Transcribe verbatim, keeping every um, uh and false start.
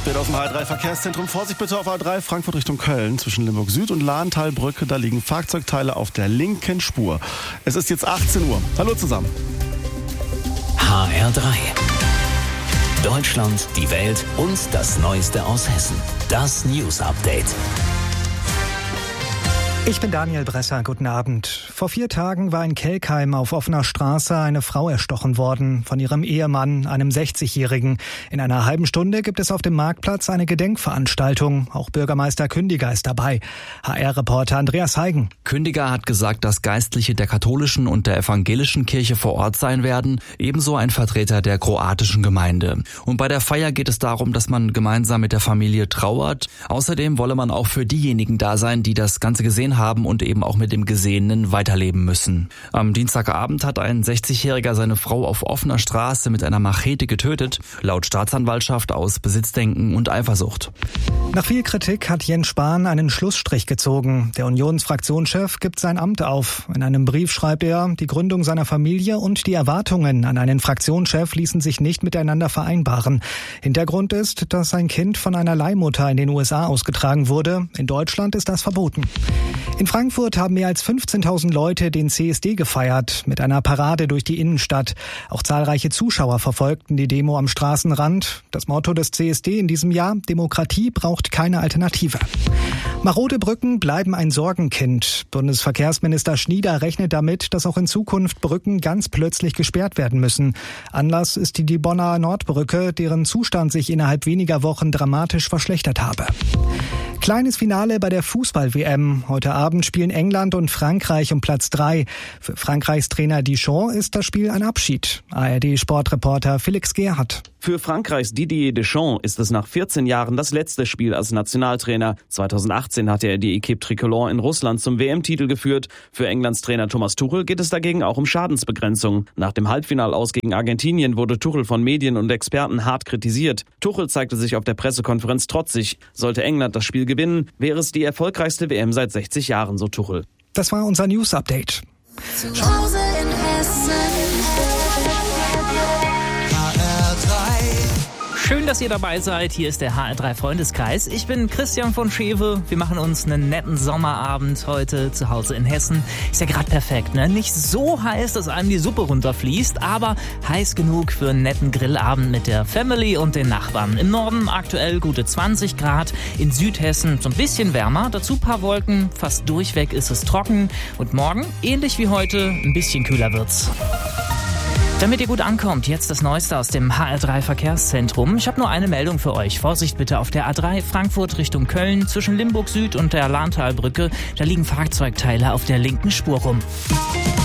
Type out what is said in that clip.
Update aus dem H drei Verkehrszentrum. Vorsicht bitte auf A drei Frankfurt Richtung Köln. Zwischen Limburg Süd und Lahntalbrücke, da liegen Fahrzeugteile auf der linken Spur. Es ist jetzt achtzehn Uhr. Hallo zusammen. H R drei. Deutschland, die Welt und das Neueste aus Hessen. Das News Update. Ich bin Daniel Bresser, guten Abend. Vor vier Tagen war in Kelkheim auf offener Straße eine Frau erstochen worden von ihrem Ehemann, einem sechzigjährigen. In einer halben Stunde gibt es auf dem Marktplatz eine Gedenkveranstaltung. Auch Bürgermeister Kündiger ist dabei. H R-Reporter Andreas Heigen. Kündiger hat gesagt, dass Geistliche der katholischen und der evangelischen Kirche vor Ort sein werden, ebenso ein Vertreter der kroatischen Gemeinde. Und bei der Feier geht es darum, dass man gemeinsam mit der Familie trauert. Außerdem wolle man auch für diejenigen da sein, die das Ganze gesehen haben und eben auch mit dem Gesehenen weiterleben müssen. Am Dienstagabend hat ein sechzigjähriger seine Frau auf offener Straße mit einer Machete getötet, laut Staatsanwaltschaft aus Besitzdenken und Eifersucht. Nach viel Kritik hat Jens Spahn einen Schlussstrich gezogen. Der Unionsfraktionschef gibt sein Amt auf. In einem Brief schreibt er, die Gründung seiner Familie und die Erwartungen an einen Fraktionschef ließen sich nicht miteinander vereinbaren. Hintergrund ist, dass sein Kind von einer Leihmutter in den U S A ausgetragen wurde. In Deutschland ist das verboten. In Frankfurt haben mehr als fünfzehntausend Leute den C S D gefeiert, mit einer Parade durch die Innenstadt. Auch zahlreiche Zuschauer verfolgten die Demo am Straßenrand. Das Motto des C S D in diesem Jahr: Demokratie braucht keine Alternative. Marode Brücken bleiben ein Sorgenkind. Bundesverkehrsminister Schnieder rechnet damit, dass auch in Zukunft Brücken ganz plötzlich gesperrt werden müssen. Anlass ist die Bonner Nordbrücke, deren Zustand sich innerhalb weniger Wochen dramatisch verschlechtert habe. Kleines Finale bei der Fußball-W M. Heute Abend spielen England und Frankreich um Platz drei. Für Frankreichs Trainer Deschamps ist das Spiel ein Abschied. A R D-Sportreporter Felix Gerhardt. Für Frankreichs Didier Deschamps ist es nach vierzehn Jahren das letzte Spiel als Nationaltrainer. zweitausendachtzehn hatte er die Equipe Tricolore in Russland zum W M-Titel geführt. Für Englands Trainer Thomas Tuchel geht es dagegen auch um Schadensbegrenzung. Nach dem Halbfinalaus gegen Argentinien wurde Tuchel von Medien und Experten hart kritisiert. Tuchel zeigte sich auf der Pressekonferenz trotzig. Sollte England das Spiel gewinnen, wäre es die erfolgreichste W M seit sechzig Jahren, so Tuchel. Das war unser News-Update. Zu Hause in Hessen. Schön, dass ihr dabei seid. Hier ist der H R drei Freundeskreis. Ich bin Christian von Schewe. Wir machen uns einen netten Sommerabend heute zu Hause in Hessen. Ist ja gerade perfekt, ne? Nicht so heiß, dass einem die Suppe runterfließt, aber heiß genug für einen netten Grillabend mit der Family und den Nachbarn. Im Norden aktuell gute zwanzig Grad, in Südhessen so ein bisschen wärmer, dazu ein paar Wolken, fast durchweg ist es trocken und morgen, ähnlich wie heute, ein bisschen kühler wird's. Damit ihr gut ankommt, jetzt das Neueste aus dem H R drei Verkehrszentrum. Ich habe nur eine Meldung für euch. Vorsicht bitte auf der A drei Frankfurt Richtung Köln zwischen Limburg Süd und der Lahntalbrücke. Da liegen Fahrzeugteile auf der linken Spur rum.